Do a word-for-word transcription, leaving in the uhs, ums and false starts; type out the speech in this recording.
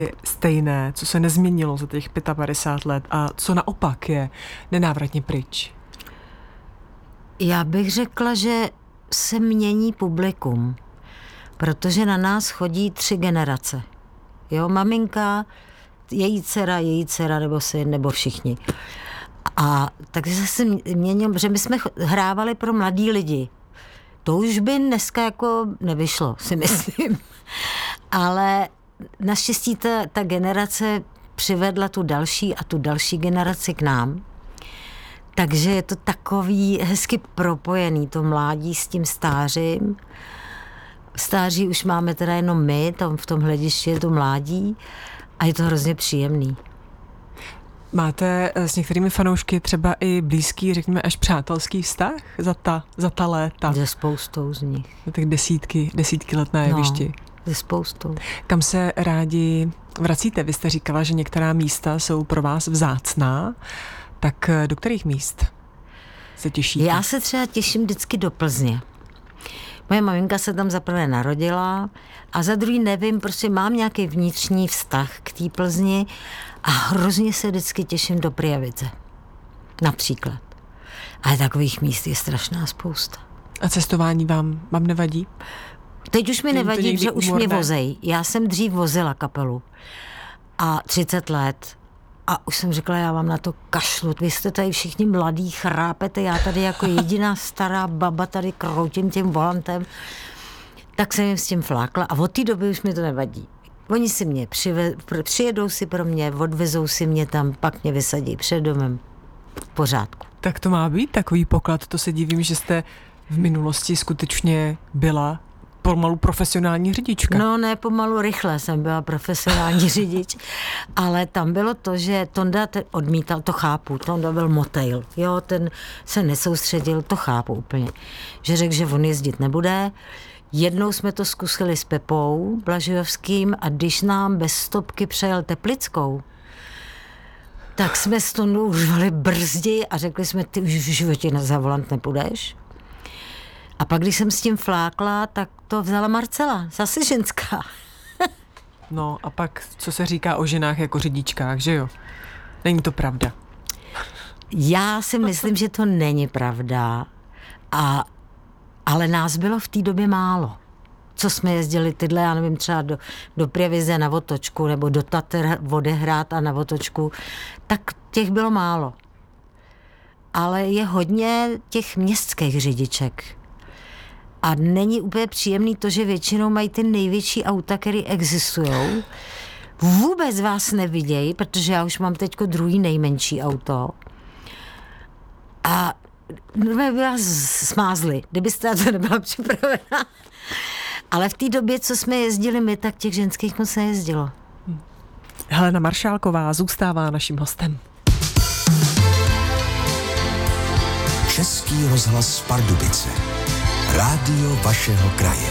stejné, co se nezměnilo za těch padesát pět let a co naopak je nenávratně pryč? Já bych řekla, že se mění publikum, protože na nás chodí tři generace. Jo, maminka, její dcera, její dcera, nebo syn, nebo všichni. A takže se měnilo, že my jsme hrávali pro mladý lidi. To už by dneska jako nevyšlo, si myslím. Ale naštěstí ta, ta generace přivedla tu další a tu další generaci k nám. Takže je to takový hezky propojený, to mládí s tím stářím. V stáří už máme teda jenom my, tam v tom hledišti je to mládí a je to hrozně příjemný. Máte s některými fanoušky třeba i blízký, řekněme až přátelský vztah za ta, za ta léta? Ze spoustou z nich. Tak desítky, desítky let na jevišti. No, ze spoustou. Kam se rádi vracíte? Vy jste říkala, že některá místa jsou pro vás vzácná. Tak do kterých míst se těšíte? Já se třeba těším vždycky do Plzně. Moje maminka se tam za prvé narodila a za druhý nevím, prostě mám nějaký vnitřní vztah k té Plzni a hrozně se vždycky těším do Prievidze. Například. Ale takových míst je strašná spousta. A cestování vám, vám nevadí? Teď už mi nevadí, že už mě vozej. Já jsem dřív vozila kapelu a třicet let. A už jsem řekla, já vám na to kašlu. Vy jste tady všichni mladí, chrápete, já tady jako jediná stará baba tady kroutím tím volantem. Tak jsem jim s tím flákla a od té doby už mi to nevadí. Oni si mě přive, přijedou si pro mě, odvezou si mě tam, pak mě vysadí před domem. V pořádku. Tak to má být takový poklad, to se divím, že jste v minulosti skutečně byla pomalu profesionální řidička. No ne, pomalu rychle jsem byla profesionální řidič, ale tam bylo to, že Tonda odmítal, to chápu, Tonda byl motejl, jo, ten se nesoustředil, to chápu úplně, že řekl, že on jezdit nebude. Jednou jsme to zkusili s Pepou Blažejovským a když nám bez stopky přejel Teplickou, tak jsme s Tondou užvali brzdi a řekli jsme, ty už v životě za volant nepůjdeš. A pak, když jsem s tím flákla, tak to vzala Marcela, zase ženská. No a pak, co se říká o ženách jako řidičkách, že jo? Není to pravda. Já si myslím, že to není pravda, a, ale nás bylo v té době málo. Co jsme jezdili tyhle, já nevím, třeba do, do Prievidze na otočku, nebo do Tater odehrát a na otočku, tak těch bylo málo. Ale je hodně těch městských řidiček. A není úplně příjemný to, že většinou mají ty největší auta, které existují. Vůbec vás nevidějí, protože já už mám teďko druhý nejmenší auto. A by vás smázli, kdybyste na to nebyla připravená. Ale v té době, co jsme jezdili my, tak těch ženských moc nejezdilo. Helena Maršálková zůstává naším hostem. Český rozhlas Pardubice. Rádio vašeho kraje.